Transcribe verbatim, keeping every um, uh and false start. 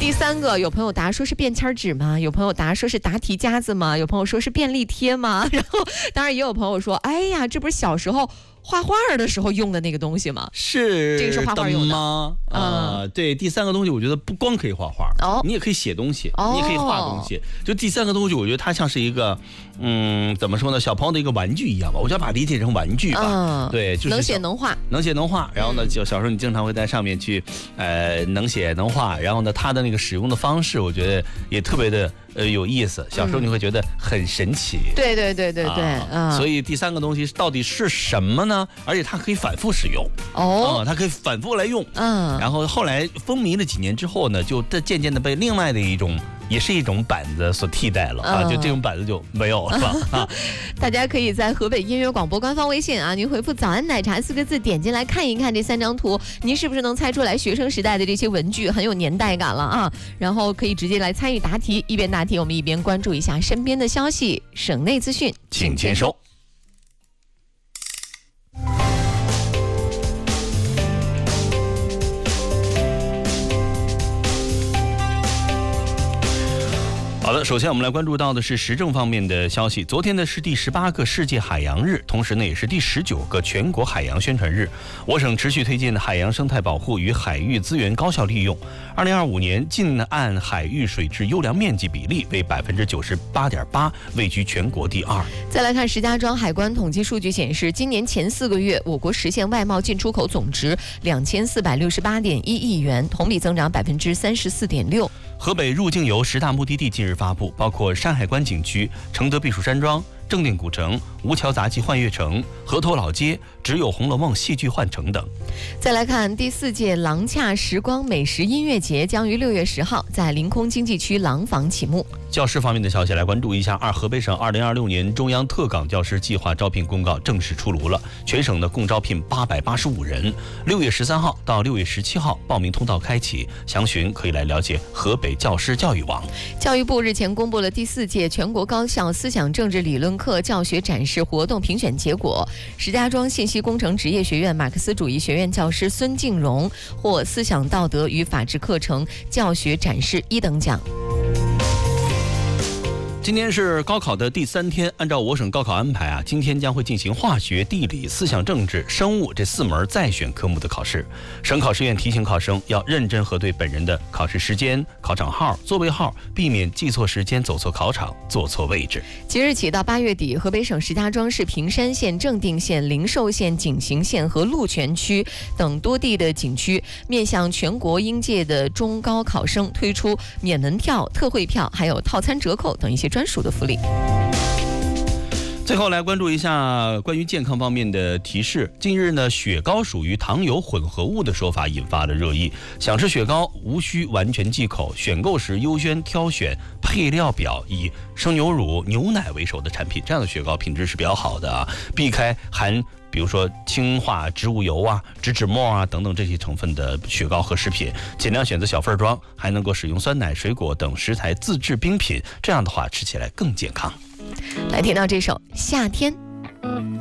第三个，有朋友答说是便签纸吗？有朋友答说是答题夹子吗？有朋友说是便利贴吗？然后当然也有朋友说，哎呀，这不是小时候画画的时候用的那个东西吗？ 是这个是画画用的吗？啊、呃，对，第三个东西我觉得不光可以画画，哦，你也可以写东西，哦、你也可以画东西。就第三个东西，我觉得它像是一个，嗯，怎么说呢？小朋友的一个玩具一样吧，我就要把它理解成玩具吧。嗯，对，就是能写能画， 能写能画。然后呢，就小时候你经常会在上面去，呃，能写能画。然后呢，它的那个使用的方式，我觉得也特别的呃有意思。小时候你会觉得很神奇。 嗯、对对对对对， 啊、嗯。所以第三个东西到底是什么呢？而且它可以反复使用哦、嗯，它可以反复来用。嗯，然后后来风靡了几年之后呢，就渐渐的被另外的一种，也是一种板子所替代了、嗯、啊，就这种板子就没有了、嗯、啊。 大家可以在河北音乐广播官方微信啊，您回复早安奶茶四个字，点进来看一看这三张图，您是不是能猜出来学生时代的这些文具很有年代感了啊？然后可以直接来参与答题，一边答题我们一边关注一下身边的消息，省内资讯请签收。好的，首先我们来关注到的是时政方面的消息。昨天呢是第十八个世界海洋日，同时呢也是第十九个全国海洋宣传日。我省持续推进海洋生态保护与海域资源高效利用。二零二五年近岸海域水质优良面积比例为百分之九十八点八，位居全国第二。 再来看石家庄海关统计数据显示，今年前四个月，我国实现外贸进出口总值两千四百六十八点一亿元，同比增长百分之三十四点六。 河北入境游十大目的地近日发布，包括山海关景区、承德避暑山庄、正定古城、吴桥杂技幻乐城、河头老街、只有红楼梦戏剧幻城等。 再来看第四届廊洽时光美食音乐节将于六月十号在临空经济区廊坊启幕。 教师方面的消息来关注一下，二河北省二零二六年中央特岗教师计划招聘公告正式出炉了，全省呢共招聘八百八十五人，六月十三号到六月十七号报名通道开启，详询可以来了解河北教师教育网。 教育部日前公布了第四届全国高校思想政治理论课教学展示活动评选结果，石家庄信息工程职业学院马克思主义学院教师孙静荣获思想道德与法治课程教学展示一等奖。 今天是高考的第三天，按照我省高考安排啊，今天将会进行化学、地理、思想政治、生物这四门再选科目的考试。省考试院提醒考生要认真核对本人的考试时间、考场号、座位号，避免记错时间、走错考场、坐错位置。 即日起到八月底，河北省石家庄市平山县、正定县、灵寿县、景行县和鹿泉区等多地的景区，面向全国应届的中高考生推出免门票、特惠票，还有套餐折扣等一些专属的福利。 最后来关注一下关于健康方面的提示。近日呢，雪糕属于糖油混合物的说法引发了热议。想吃雪糕无需完全忌口，选购时优先挑选配料表以生牛乳、牛奶为首的产品，这样的雪糕品质是比较好的啊，避开含比如说氢化植物油啊、植脂末啊等等这些成分的雪糕和食品，尽量选择小份装，还能够使用酸奶、水果等食材自制冰品，这样的话吃起来更健康。 来听到这首《夏天》。